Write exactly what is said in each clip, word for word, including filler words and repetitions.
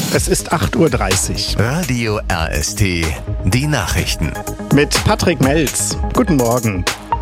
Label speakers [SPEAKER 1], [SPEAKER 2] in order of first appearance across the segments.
[SPEAKER 1] Es ist acht Uhr dreißig.
[SPEAKER 2] Radio R S T, die Nachrichten.
[SPEAKER 1] Mit Patrick Melz. Guten Morgen.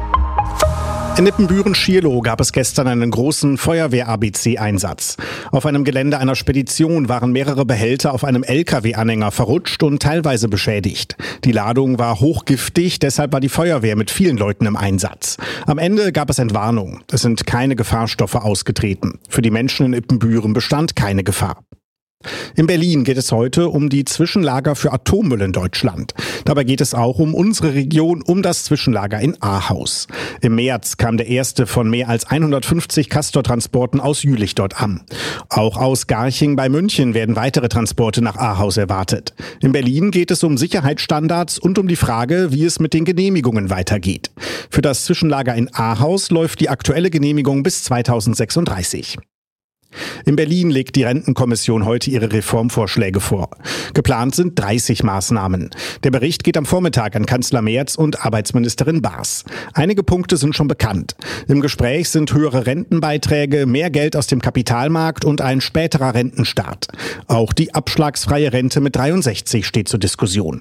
[SPEAKER 1] In Ippenbüren-Schierloh gab es gestern einen großen Feuerwehr-A B C-Einsatz. Auf einem Gelände einer Spedition waren mehrere Behälter auf einem L K W-Anhänger verrutscht und teilweise beschädigt. Die Ladung war hochgiftig, deshalb war die Feuerwehr mit vielen Leuten im Einsatz. Am Ende gab es Entwarnung. Es sind keine Gefahrstoffe ausgetreten. Für die Menschen in Ippenbüren bestand keine Gefahr. In Berlin geht es heute um die Zwischenlager für Atommüll in Deutschland. Dabei geht es auch um unsere Region, um das Zwischenlager in Ahaus. Im März kam der erste von mehr als hundertfünfzig Castor-Transporten aus Jülich dort an. Auch aus Garching bei München werden weitere Transporte nach Ahaus erwartet. In Berlin geht es um Sicherheitsstandards und um die Frage, wie es mit den Genehmigungen weitergeht. Für das Zwischenlager in Ahaus läuft die aktuelle Genehmigung bis zweitausendsechsunddreißig. In Berlin legt die Rentenkommission heute ihre Reformvorschläge vor. Geplant sind dreißig Maßnahmen. Der Bericht geht am Vormittag an Kanzler Merz und Arbeitsministerin Baas. Einige Punkte sind schon bekannt. Im Gespräch sind höhere Rentenbeiträge, mehr Geld aus dem Kapitalmarkt und ein späterer Rentenstart. Auch die abschlagsfreie Rente mit dreiundsechzig steht zur Diskussion.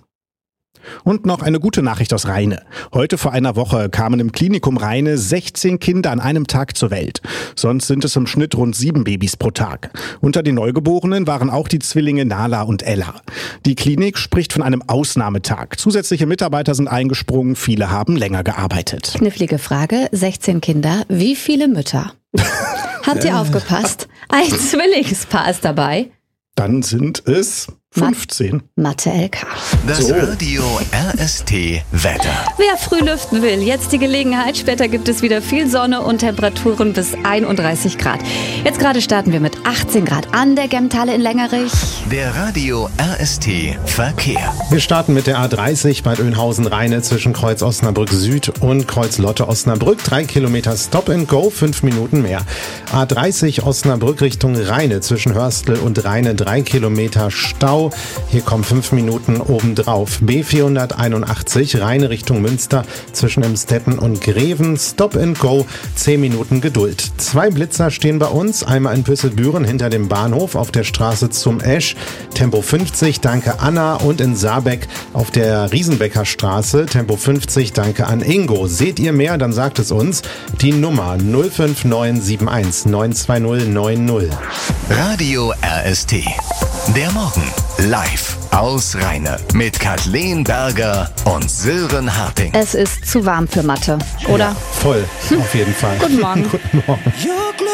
[SPEAKER 1] Und noch eine gute Nachricht aus Rheine. Heute vor einer Woche kamen im Klinikum Rheine sechzehn Kinder an einem Tag zur Welt. Sonst sind es im Schnitt rund sieben Babys pro Tag. Unter den Neugeborenen waren auch die Zwillinge Nala und Ella. Die Klinik spricht von einem Ausnahmetag. Zusätzliche Mitarbeiter sind eingesprungen, viele haben länger gearbeitet.
[SPEAKER 3] Knifflige Frage, sechzehn Kinder, wie viele Mütter? Habt ihr aufgepasst? Ein Zwillingspaar ist dabei.
[SPEAKER 1] Dann sind es fünfzehn.
[SPEAKER 3] Mathe-L K.
[SPEAKER 2] Das
[SPEAKER 1] So.
[SPEAKER 2] Radio R S T Wetter.
[SPEAKER 3] Wer früh lüften will, jetzt die Gelegenheit. Später gibt es wieder viel Sonne und Temperaturen bis einunddreißig Grad. Jetzt gerade starten wir mit achtzehn Grad an der Gemmtale in Längerich.
[SPEAKER 2] Der Radio R S T Verkehr.
[SPEAKER 4] Wir starten mit der A dreißig bei Oeynhausen-Rheine zwischen Kreuz Osnabrück Süd und Kreuz Lotte Osnabrück. Drei Kilometer Stop and Go, fünf Minuten mehr. A dreißig Osnabrück Richtung Rheine zwischen Hörstel und Rheine, drei Kilometer Stau. Hier kommen fünf Minuten obendrauf. B vierhunderteinundachtzig Rheine Richtung Münster zwischen Emstetten und Greven. Stop and Go, zehn Minuten Geduld. Zwei Blitzer stehen bei uns. Einmal in Püsselbüren hinter dem Bahnhof auf der Straße zum Esch. Tempo fünfzig, danke Anna. Und in Saarbeck auf der Riesenbecker Straße. Tempo fünfzig, danke an Ingo. Seht ihr mehr, dann sagt es uns. Die Nummer null fünf neun sieben eins neun zwei null neun null.
[SPEAKER 2] Radio R S T. Der Morgen live aus Rheine mit Kathleen Berger und Sören Harting.
[SPEAKER 3] Es ist zu warm für Mathe, oder?
[SPEAKER 4] Voll, auf jeden Fall.
[SPEAKER 3] Guten Morgen.
[SPEAKER 4] Guten Morgen.